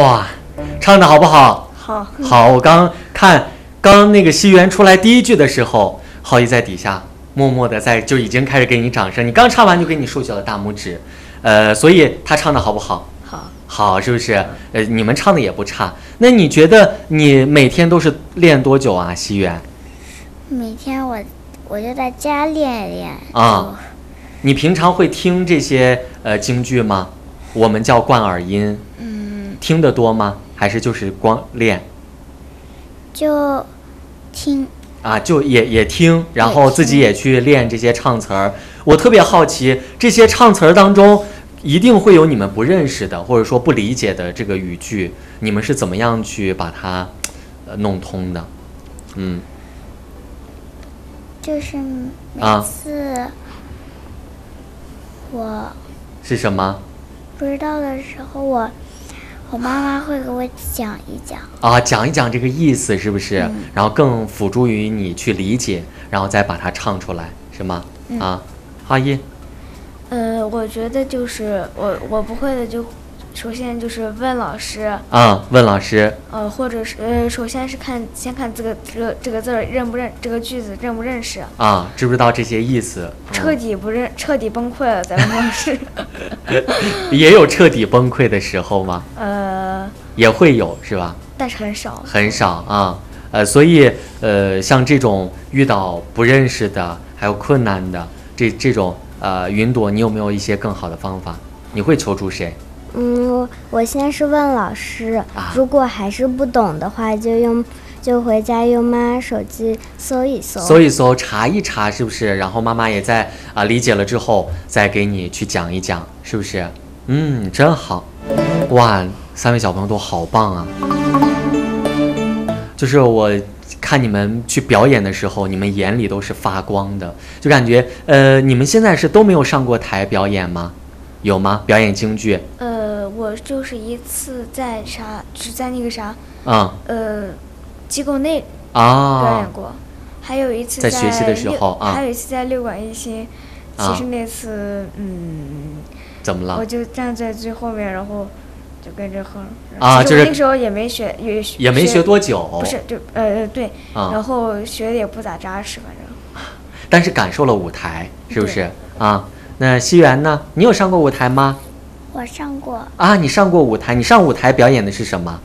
哇，唱的好不好？ 好。 好，我刚那个西元出来第一句的时候，浩一在底下默默的就已经开始给你掌声，你刚唱完就给你竖起了大拇指，所以他唱的好不好？好，是不是？你们唱的也不差。那你觉得你每天都是练多久啊，西元？ 每天我就在家练一练啊。你平常会听这些京剧吗？我们叫贯耳音。听得多吗？还是就是光练？ 就听啊，就也听，然后自己也去练这些唱词儿。我特别好奇，这些唱词儿当中一定会有你们不认识的，或者说不理解的这个语句，你们是怎么样去把它弄通的？ 就是每次我是什么不知道的时候，我妈妈会给我讲一讲啊，讲一讲这个意思是不是？然后更辅助于你去理解，然后再把它唱出来，是吗？啊，浩一。 我觉得就是我不会的就首先就是问老师啊，问老师。 或者是首先是先看这个字儿认不认，这个句子认不认识啊，知不知道这些意思？ 彻底不认，彻底崩溃了再问老师。 也有彻底崩溃的时候吗？也会有是吧？ 但是很少。 很少啊。所以像这种遇到不认识的还有困难的这种云朵，你有没有一些更好的方法？你会求助谁？ 我先是问老师，如果还是不懂的话，就回家用妈妈手机搜一搜， 查一查，是不是？然后妈妈也在理解了之后，再给你去讲一讲，是不是？真好，哇，3位小朋友都好棒啊！就是我看你们去表演的时候，你们眼里都是发光的，就感觉你们现在是都没有上过台表演吗？有吗？表演京剧？ 我就是一次在那个机构内表演过，还有一次在学习的时候还有一次在六馆一新，其实那次怎么了？ 我就站在最后面，然后就跟着哼就是那时候也没学多久， 不是就对，然后学的也不咋扎实，反正。 但是感受了舞台，是不是啊？那西元呢？你有上过舞台吗？ 我上过啊，你上过舞台？你上舞台表演的是什么？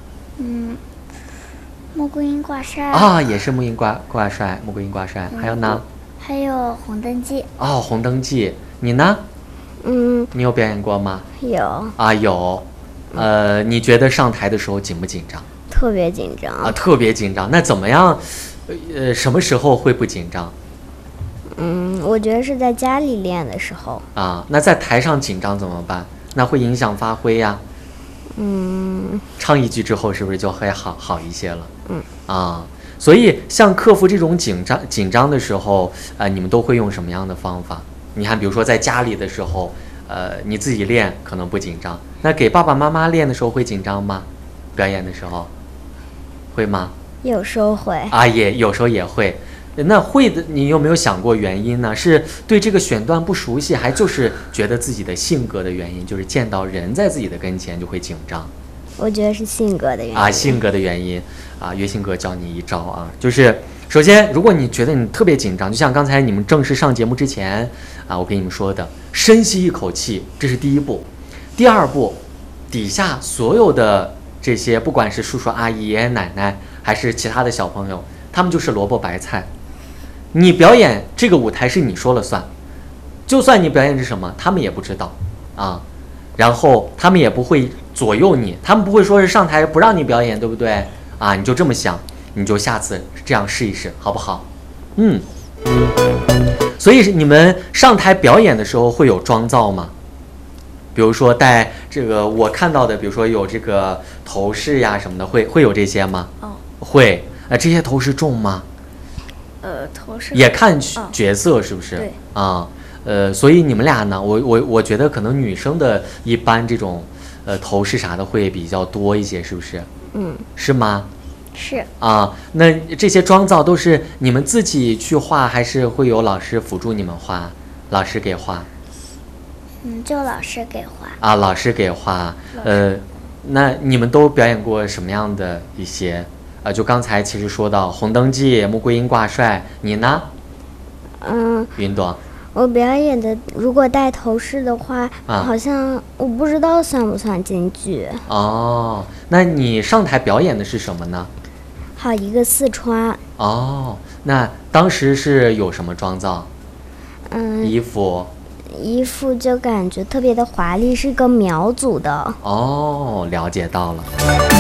穆桂英挂帅啊，也是穆桂英挂帅，穆桂英挂帅。还有呢？ 还有红灯记。 哦，红灯记，你呢？你有表演过吗？ 有啊，有。你觉得上台的时候紧不紧张？ 特别紧张啊，特别紧张。那怎么样？什么时候会不紧张？ 我觉得是在家里练的时候啊。那在台上紧张怎么办？那会影响发挥呀。唱一句之后是不是就会好一些了？所以像克服这种紧张的时候，你们都会用什么样的方法？你看，比如说在家里的时候，你自己练可能不紧张，那给爸爸妈妈练的时候会紧张吗？表演的时候会吗？ 有时候会有时候也会。那会的，你有没有想过原因呢？是对这个选段不熟悉，还就是觉得自己的性格的原因，就是见到人在自己的跟前就会紧张？ 我觉得是性格的原因性格的原因岳性格教你一招就是首先，如果你觉得你特别紧张，就像刚才你们正式上节目之前我跟你们说的，深吸一口气，这是第一步。第二步，底下所有的这些，不管是叔叔阿姨、爷爷奶奶，还是其他的小朋友，他们就是萝卜白菜。你表演这个舞台是你说了算，就算你表演是什么，他们也不知道然后他们也不会左右你，他们不会说是上台不让你表演，对不对你就这么想，你就下次这样试一试，好不好？所以你们上台表演的时候会有妆造吗？比如说戴这个我看到的，比如说有这个头饰呀什么的，会有这些吗？会。这些头饰重吗？ 头饰也看角色是不是？ 对所以你们俩呢，我觉得可能女生的一般这种头饰啥的会比较多一些，是不是？是吗？ 是那这些妆造都是你们自己去画，还是会有老师辅助你们画？老师给画？ 就老师给画老师给画。 那你们都表演过什么样的一些？就刚才其实说到《红灯记》《穆桂英挂帅》，你呢？云朵。 我表演的如果带头饰的话，好像我不知道算不算京剧。 哦，那你上台表演的是什么呢？ 好一个四川。 哦，那当时是有什么妆造？衣服就感觉特别的华丽，是个苗族的。 哦，了解到了。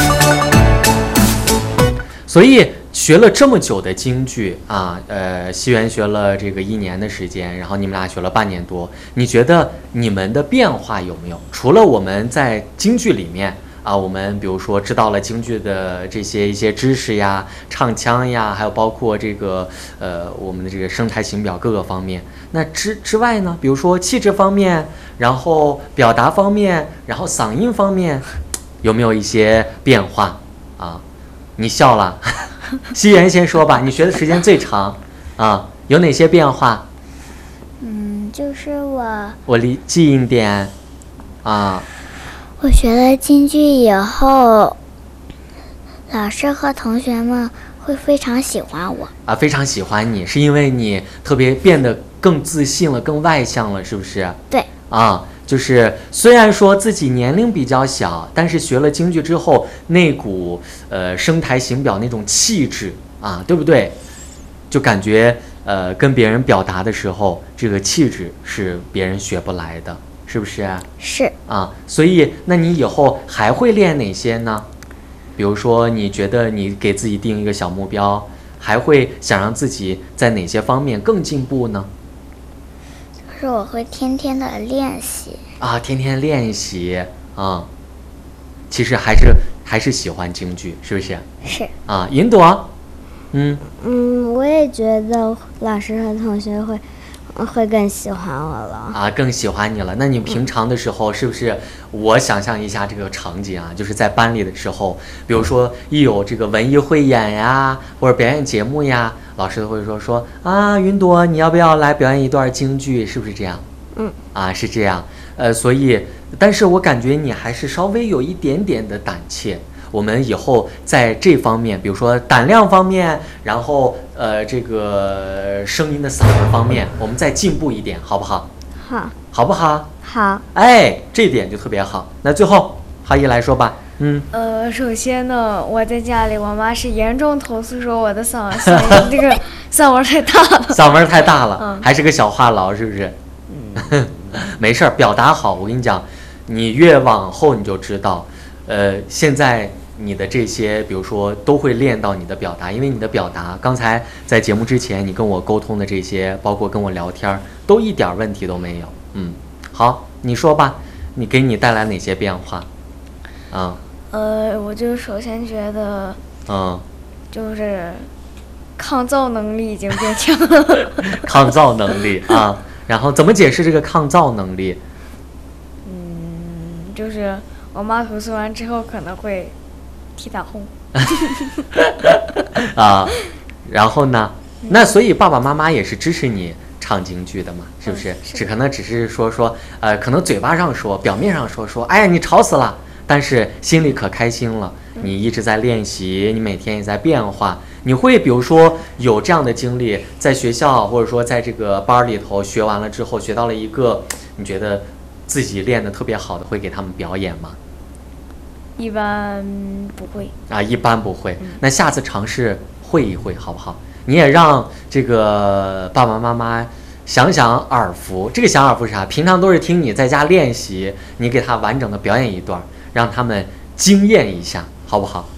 所以学了这么久的京剧啊，西元学了这个1年的时间，然后你们俩学了半年多，你觉得你们的变化有没有？除了我们在京剧里面啊，我们比如说知道了京剧的这些一些知识呀、唱腔呀，还有包括这个我们的这个声台形表各个方面，那之外呢，比如说气质方面，然后表达方面，然后嗓音方面，有没有一些变化啊？你笑了，西元先说吧，你学的时间最长啊，有哪些变化？ 就是我离近一点啊。 我学了京剧以后，老师和同学们会非常喜欢我啊，非常喜欢你，是因为你特别变得更自信了，更外向了，是不是？ 对。 啊，就是虽然说自己年龄比较小，但是学了京剧之后，那股声台形表那种气质啊，对不对？就感觉跟别人表达的时候，这个气质是别人学不来的，是不是？ 是。 啊，所以那你以后还会练哪些呢？比如说，你觉得你给自己定一个小目标，还会想让自己在哪些方面更进步呢？ 是我会天天的练习啊，天天练习啊，其实还是喜欢京剧，是不是？ 是啊，云朵， 我也觉得老师和同学会更喜欢我了啊，更喜欢你了。那你平常的时候是不是？我想象一下这个场景啊，就是在班里的时候，比如说一有这个文艺汇演呀，或者表演节目呀，老师都会说啊，云朵，你要不要来表演一段京剧？是不是这样？啊，是这样。所以，但是我感觉你还是稍微有一点点的胆怯。我们以后在这方面，比如说胆量方面，然后这个声音的嗓门方面，我们再进步一点，好不好？ 好。 好不好？ 好。 哎，这点就特别好。那最后浩一来说吧。 首先呢，我在家里，我妈是严重投诉说我的嗓音这个嗓门太大了。 嗓门太大了，还是个小话痨，是不是？没事儿，表达好。我跟你讲，你越往后你就知道，现在你的这些，比如说都会练到你的表达，因为你的表达，刚才在节目之前你跟我沟通的这些，包括跟我聊天，都一点问题都没有。好，你说吧，你给你带来哪些变化？ 我就首先觉得，就是抗噪能力已经变强了。 抗噪能力啊，然后怎么解释这个抗噪能力？ 就是我妈投诉完之后可能会替她哄。 啊，然后呢？那所以爸爸妈妈也是支持你唱京剧的嘛，是不是？可能只是说，可能嘴巴上说，表面上说，哎呀你吵死了，但是心里可开心了。你一直在练习，你每天也在变化。你会比如说有这样的经历，在学校或者说在这个班里头学完了之后，学到了一个你觉得自己练得特别好的，会给他们表演吗？ 一般不会啊，一般不会。那下次尝试会一会好不好？你也让这个爸爸妈妈想想耳福。这个想耳福是啥？平常都是听你在家练习，你给他完整的表演一段，让他们惊艳一下，好不好？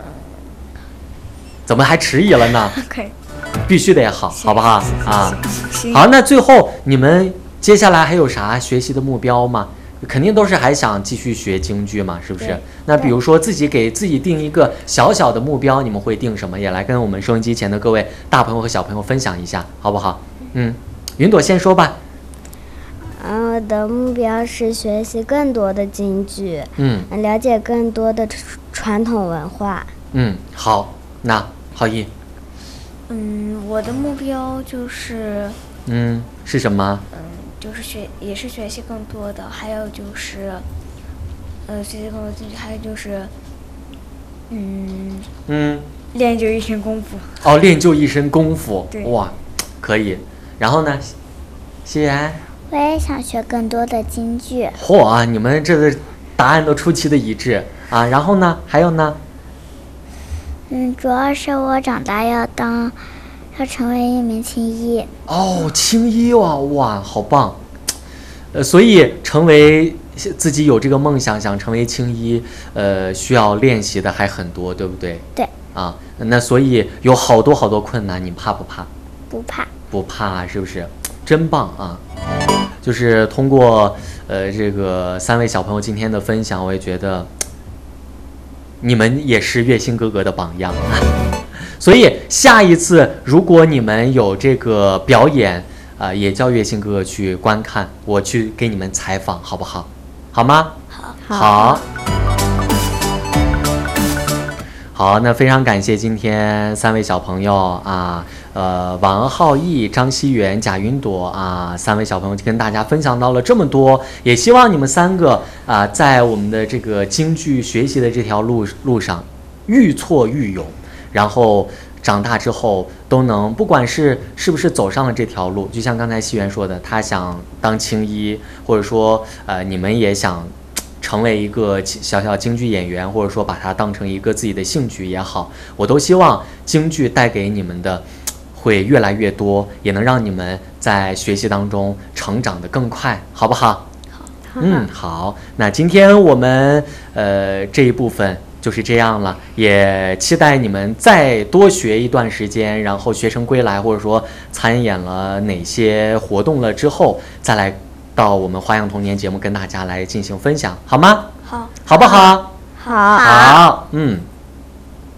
怎么还迟疑了呢？必须得好，好不好啊？好，那最后你们接下来还有啥学习的目标吗？肯定都是还想继续学京剧嘛，是不是？那比如说自己给自己定一个小小的目标，你们会定什么？也来跟我们收音机前的各位大朋友和小朋友分享一下，好不好？云朵先说吧。 我的目标是学习更多的京剧，了解更多的传统文化。 好，那浩一。 我的目标就是， 是什么？ 就是学习更多的，还有就是， 学习口进去，还有就是，练就一身功夫。 哦，练就一身功夫。 对。 哇，可以。然后呢，熙媛？ 我也想学更多的京剧。 嚯啊！你们这个答案都出奇的一致啊！然后呢？还有呢？ 主要是我长大要成为一名青衣。 哦，青衣哇，好棒！所以成为自己有这个梦想，想成为青衣，需要练习的还很多，对不对？ 对。 啊，那所以有好多困难，你怕不怕？ 不怕。 不怕，是不是？真棒啊！就是通过这个3位小朋友今天的分享，我也觉得你们也是月星哥哥的榜样。所以下一次如果你们有这个表演也叫月星哥哥去观看，我去给你们采访，好不好？好吗？好。好，那非常感谢今天3位小朋友啊，王浩毅、张熙元、贾云朵啊，3位小朋友跟大家分享到了这么多，也希望你们3个在我们的这个京剧学习的这条路上愈挫愈勇，然后长大之后都能，不管是不是走上了这条路，就像刚才熙元说的，他想当青衣，或者说你们也想成为一个小京剧演员，或者说把它当成一个自己的兴趣也好，我都希望京剧带给你们的会越来越多，也能让你们在学习当中成长得更快，好不好？ 好。 好。那今天我们这一部分就是这样了，也期待你们再多学一段时间，然后学成归来，或者说参演了哪些活动了之后，再来到我们花样童年节目跟大家来进行分享，好吗？ 好。 好不好？ 好。 好。